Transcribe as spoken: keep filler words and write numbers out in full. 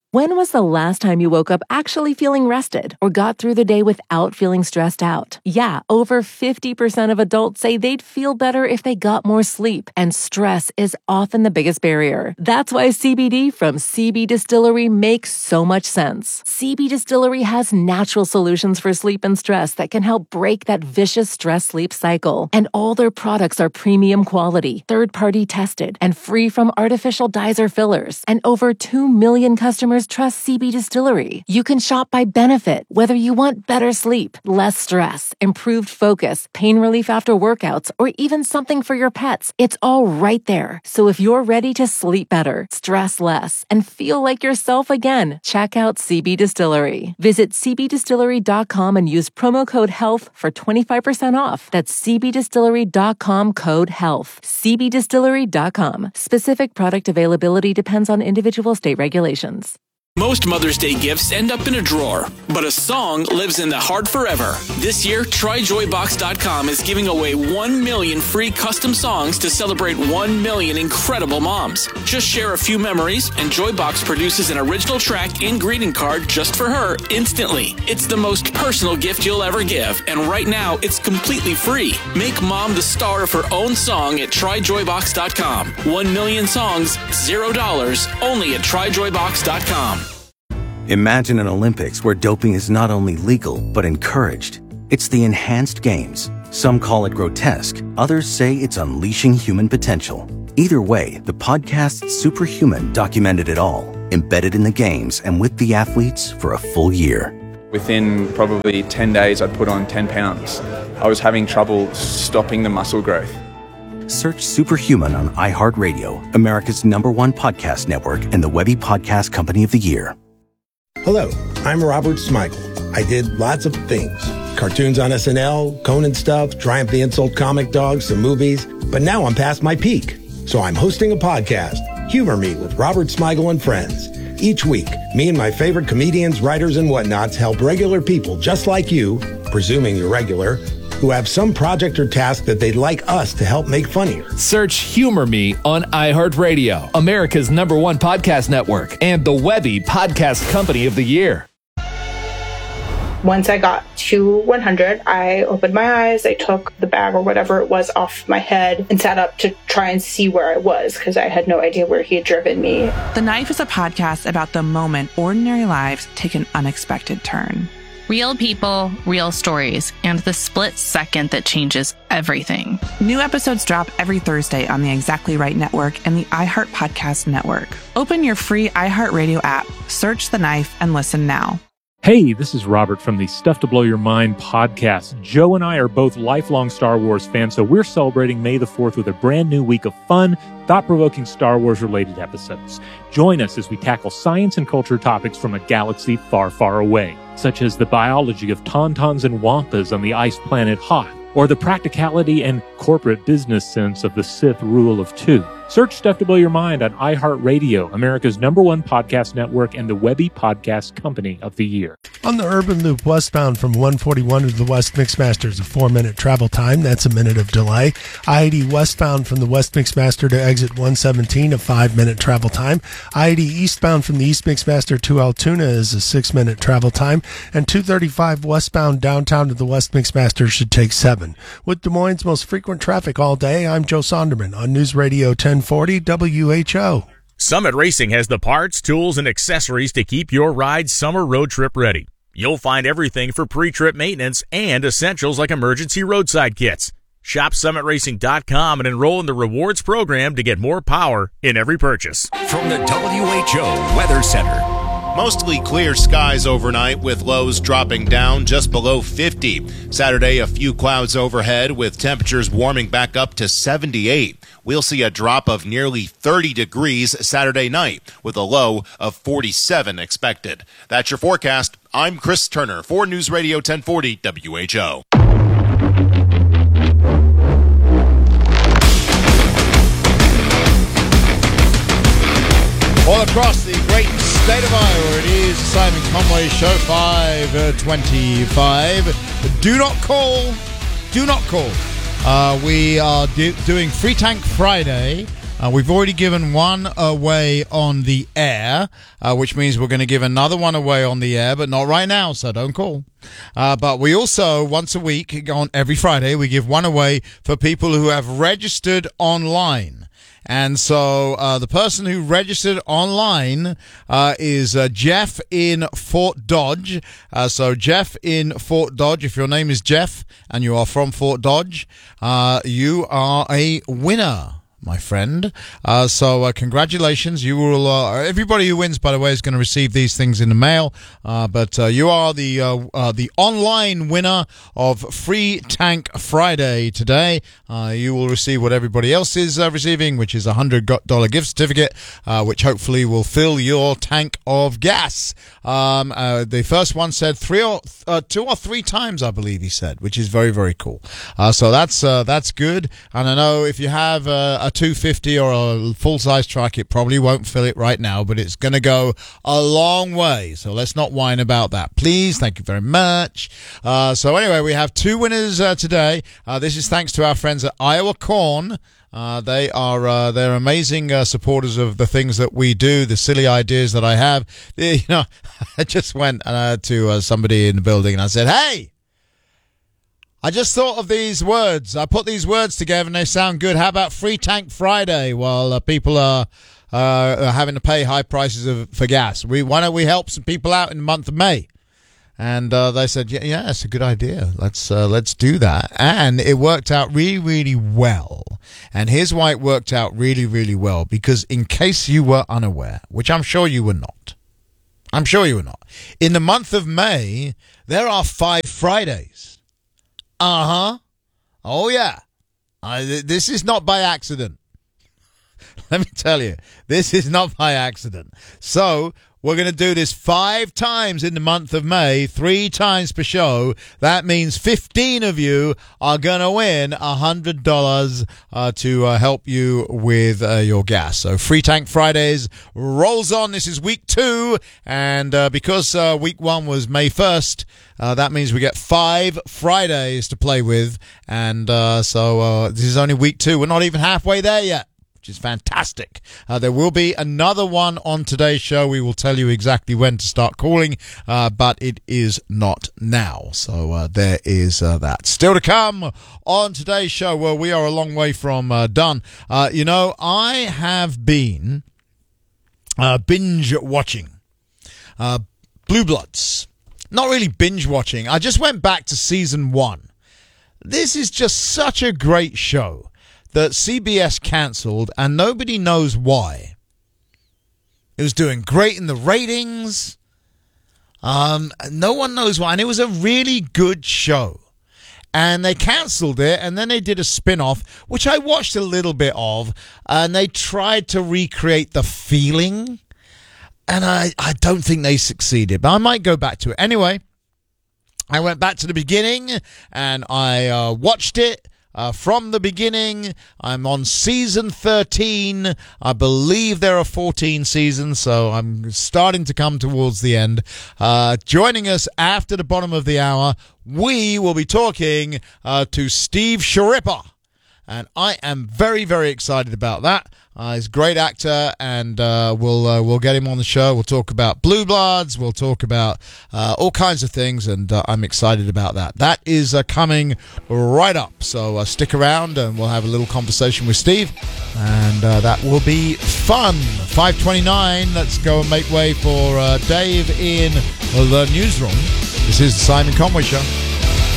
When was the last time you woke up actually feeling rested or got through the day without feeling stressed out? Yeah, over fifty percent of adults say they'd feel better if they got more sleep, and stress is often the biggest barrier. That's why C B D from C B Distillery makes so much sense. C B Distillery has natural solutions for sleep and stress that can help break that vicious stress-sleep cycle. And all their products are premium quality, third-party tested, and free from artificial dyes or fillers. And over two million customers trust C B Distillery. You can shop by benefit, whether you want better sleep, less stress, improved focus, pain relief after workouts, or even something for your pets. It's all right there. So if you're ready to sleep better, stress less, and feel like yourself again, check out C B Distillery. Visit c b distillery dot com and use promo code HEALTH for twenty-five percent off. That's c b distillery dot com code HEALTH. c b distillery dot com. Specific product availability depends on individual state regulations. Most Mother's Day gifts end up in a drawer, but a song lives in the heart forever. This year, try joy box dot com is giving away one million free custom songs to celebrate one million incredible moms. Just share a few memories, and Joybox produces an original track and greeting card just for her instantly. It's the most personal gift you'll ever give, and right now, it's completely free. Make mom the star of her own song at try joy box dot com. One million songs, zero dollars, only at try joy box dot com. Imagine an Olympics where doping is not only legal, but encouraged. It's the Enhanced Games. Some call it grotesque. Others say it's unleashing human potential. Either way, the podcast Superhuman documented it all, embedded in the games and with the athletes for a full year. Within probably ten days, I'd put on ten pounds. I was having trouble stopping the muscle growth. Search Superhuman on iHeartRadio, America's number one podcast network, and the Webby Podcast Company of the Year. Hello, I'm Robert Smigel. I did lots of things. Cartoons on S N L, Conan stuff, Triumph the Insult comic dogs, some movies. But now I'm past my peak. So I'm hosting a podcast, Humor Me with Robert Smigel and Friends. Each week, me and my favorite comedians, writers, and whatnots help regular people just like you, presuming you're regular, who have some project or task that they'd like us to help make funnier. Search Humor Me on iHeartRadio, America's number one podcast network, and the Webby Podcast Company of the Year. Once I got to one hundred, I opened my eyes, I took the bag or whatever it was off my head and sat up to try and see where I was because I had no idea where he had driven me. The Knife is a podcast about the moment ordinary lives take an unexpected turn. Real people, real stories, and the split second that changes everything. New episodes drop every Thursday on the Exactly Right Network and the iHeart Podcast Network. Open your free iHeartRadio app, search The Knife, and listen now. Hey, this is Robert from the Stuff to Blow Your Mind podcast. Joe and I are both lifelong Star Wars fans, so we're celebrating May the fourth with a brand new week of fun, thought-provoking Star Wars-related episodes. Join us as we tackle science and culture topics from a galaxy far, far away, such as the biology of tauntauns and wampas on the ice planet Hoth, or the practicality and corporate business sense of the Sith rule of two. Search Stuff to Blow Your Mind on iHeartRadio, America's number one podcast network, and the Webby Podcast Company of the Year. On the Urban Loop westbound from one forty-one to the West Mixmaster is a four-minute travel time. That's a minute of delay. I eighty westbound from the West Mixmaster to exit one seventeen, a five-minute travel time. I eighty eastbound from the East Mixmaster to Altoona is a six-minute travel time. And two thirty-five westbound downtown to the West Mixmaster should take seven. With Des Moines' most frequent traffic all day, I'm Joe Sonderman on News Radio ten forty W H O. Summit Racing has the parts, tools, and accessories to keep your ride summer road trip ready. You'll find everything for pre-trip maintenance and essentials like emergency roadside kits. Shop summit racing dot com and enroll in the rewards program to get more power in every purchase. From the W H O Weather Center. Mostly clear skies overnight with lows dropping down just below fifty. Saturday, a few clouds overhead with temperatures warming back up to seventy-eight. We'll see a drop of nearly thirty degrees Saturday night with a low of forty-seven expected. That's your forecast. I'm Chris Turner for News Radio ten forty W H O. All across the great state of Iowa, it is Simon Conway Show five twenty-five. Do not call. Do not call. Uh, we are do- doing Free Tank Friday Uh, we've already given one away on the air, uh, which means we're going to give another one away on the air, but not right now, so don't call. Uh, but we also, once a week, on every Friday, we give one away for people who have registered online. And so uh, the person who registered online uh, is uh, Jeff in Fort Dodge. Uh, so Jeff in Fort Dodge, if your name is Jeff and you are from Fort Dodge, uh, you are a winner, my friend. Uh, so uh, congratulations. You will. Uh, everybody who wins, by the way, is going to receive these things in the mail. Uh, but uh, you are the uh, uh, the online winner of Free Tank Friday today. Uh, you will receive what everybody else is uh, receiving, which is a hundred dollar gift certificate, uh, which hopefully will fill your tank of gas. Um, uh, the first one said three or uh, two or three times, I believe he said, which is very very cool. Uh, so that's uh, that's good. And I know if you have uh, a two fifty or a full-size truck, it probably won't fill it right now, but it's going to go a long way, so let's not whine about that, please. Thank you very much. Uh, so anyway, we have two winners uh, today. Uh, this is thanks to our friends at Iowa Corn. Uh, they are uh, they're amazing uh, supporters of the things that we do, the silly ideas that I have. You know, I just went uh, to uh, somebody in the building and I said, hey, I just thought of these words. I put these words together and they sound good. How about Free Tank Friday while uh, people are, uh, are having to pay high prices of, for gas? We Why don't we help some people out in the month of May? And uh, they said, yeah, yeah, it's a good idea. Let's uh, let's do that. And it worked out really, really well. And here's why it worked out really, really well. Because in case you were unaware, which I'm sure you were not, I'm sure you were not, in the month of May, there are five Fridays. Uh-huh. Oh, yeah. Uh, th- this is not by accident. Let me tell you, this is not by accident. So we're going to do this five times in the month of May, three times per show. That means fifteen of you are going to win one hundred dollars uh, to uh, help you with uh, your gas. So Free Tank Fridays rolls on. This is week two. And uh, because uh, week one was May first, Uh, that means we get five Fridays to play with. And uh, so uh, this is only week two. We're not even halfway there yet, which is fantastic. Uh, there will be another one on today's show. We will tell you exactly when to start calling, uh, but it is not now. So uh, there is uh, that. Still to come on today's show. Well, we are a long way from uh, done. Uh, you know, I have been uh, binge watching uh, Blue Bloods. Not really binge watching. I just went back to season one. This is just such a great show that C B S cancelled, and nobody knows why. It was doing great in the ratings. Um, no one knows why. And it was a really good show. And they cancelled it, and then they did a spin-off, which I watched a little bit of, and they tried to recreate the feeling. And I, I don't think they succeeded, but I might go back to it. Anyway, I went back to the beginning, and I uh, watched it uh, from the beginning. I'm on season thirteen. I believe there are fourteen seasons, so I'm starting to come towards the end. Uh, joining us after the bottom of the hour, we will be talking uh, to Steve Schirripa. And I am very, very excited about that. Uh, he's a great actor, and uh, we'll uh, we'll get him on the show. We'll talk about Blue Bloods. We'll talk about uh, all kinds of things, and uh, I'm excited about that. That is uh, coming right up. So uh, stick around, and we'll have a little conversation with Steve, and uh, that will be fun. five twenty-nine. Let's go and make way for uh, Dave in the newsroom. This is the Simon Conway Show.